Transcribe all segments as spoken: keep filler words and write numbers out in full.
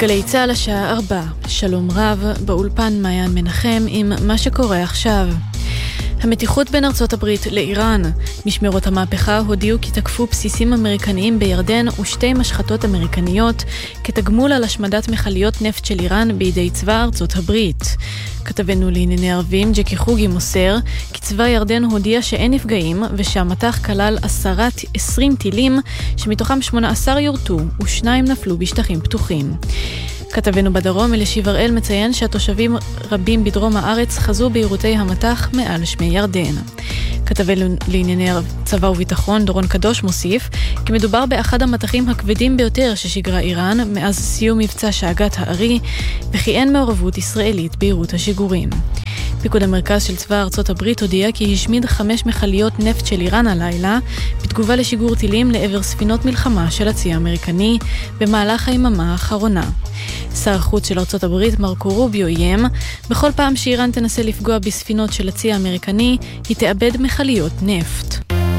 גלי צהל השעה ארבע, שלום רב, באולפן מעיין מנחם עם מה שקורה עכשיו. המתיחות בין ארצות הברית לאיראן. משמרות המהפכה הודיעו כי תקפו בסיסים אמריקניים בירדן ושתי משחטות אמריקניות כתגמול על השמדת מכליות נפט של איראן בידי צבא ארצות הברית. כתבנו לענייני ערבים ג'קי חוגי מוסר כי צבא ירדן הודיע שאין נפגעים ושהמטח כלל עשרת עשרים טילים שמתוכם שמונה עשר יורטו ושניים נפלו בשטחים פתוחים. כתבנו בדרום אלישיב הראל מציין שהתושבים רבים בדרום הארץ חזו ביירוטי המטח מעל שמי ירדן. כתבנו לענייני צבא וביטחון דורון קדוש מוסיף כי מדובר באחד המטחים הכבדים ביותר ששיגרה איראן מאז סיום מבצע שאגת הארי וכי אין מעורבות ישראלית ביירוט השיגורים. פיקוד המרכז של צבא ארצות הברית הודיע כי השמיד חמש מכליות נפט של איראן הלילה בתגובה לשיגור טילים לעבר ספינות מלחמה של הצי האמריקני במהלך היממה האחרונה. שר החוץ של ארצות הברית מרקו רוביו איים בכל פעם שאיראן תנסה לפגוע בספינות של הצי האמריקני היא תאבד מכליות נפט.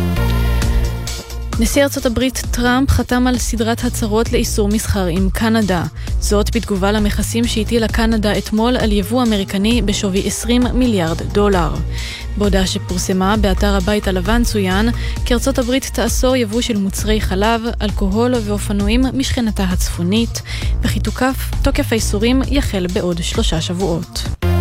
נשיא ארצות הברית טראמפ חתם על סדרת הצהרות לאיסור מסחר עם קנדה. זאת בתגובה למכסים שהטילה קנדה אתמול על יבוא אמריקני בשווי עשרים מיליארד דולר. בהודעה שפורסמה באתר הבית הלבן צוין כי ארצות הברית תאסור יבוא של מוצרי חלב, אלכוהול ואופנועים משכנתה הצפונית, וכי תוקף, תוקף האיסורים יחל בעוד שלושה שבועות.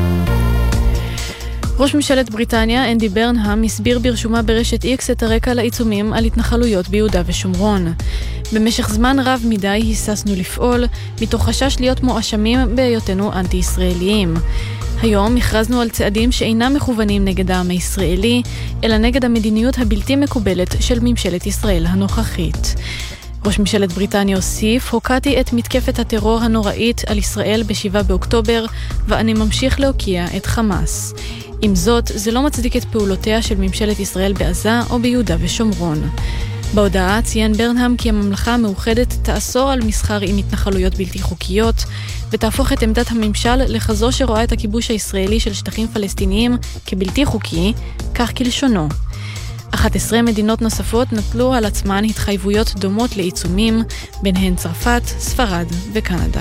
ראש ממשלת בריטניה, אנדי ברנהאם, הסביר ברשומה ברשת איקס את הרקע לעיצומים על התנחלויות ביהודה ושומרון. במשך זמן רב מדי היססנו לפעול, מתוך חשש להיות מואשמים בהיותנו אנטי-ישראליים. היום הכרזנו על צעדים שאינם מכוונים נגד העם הישראלי, אלא נגד המדיניות הבלתי מקובלת של ממשלת ישראל הנוכחית. ראש ממשלת בריטניה הוסיף, הוקעתי את מתקפת הטרור הנוראית על ישראל בשבעה באוקטובר, ואני ממשיך להוקיע את חמאס. עם זאת, זה לא מצדיק את פעולותיה של ממשלת ישראל בעזה או ביהודה ושומרון. בהודעה ציין ברנהאם כי הממלכה המאוחדת תאסור על מסחר עם התנחלויות בלתי חוקיות, ותהפוך את עמדת הממשל לכזו שרואה את הכיבוש הישראלי של שטחים פלסטיניים כבלתי חוקי, כך כלשונו. אחת עשרה מדינות נוספות נטלו על עצמן התחייבויות דומות לעיצומים, ביניהן צרפת, ספרד וקנדה.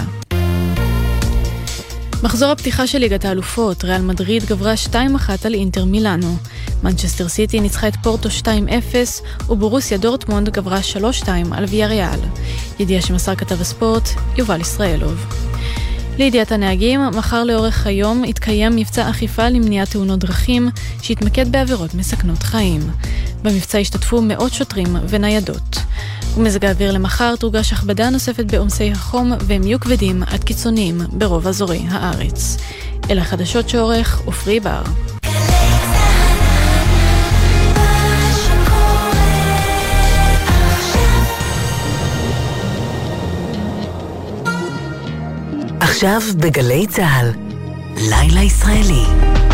מחזור הפתיחה של ליגת האלופות, ריאל מדריד גברה שתיים אחת על אינטר מילאנו. מנצ'סטר סיטי ניצחה את פורטו שתיים אפס, וברוסיה דורטמונד גברה שלוש שתיים על ויאריאל. ידיעה שמסר כתב הספורט, יובל ישראלוב. לידיעת הנהגים, מחר לאורך היום התקיים מבצע אכיפה למניעת תאונות דרכים, שהתמקד בעבירות מסכנות חיים. במבצע השתתפו מאות שוטרים וניידות. ומזג האוויר למחר תורגש הכבדה נוספת בעומסי החום והם יהיו כבדים עד קיצוניים ברוב אזורי הארץ. אלה החדשות שעורך עופרי בר. עכשיו בגלי צהל, לילה ישראלי.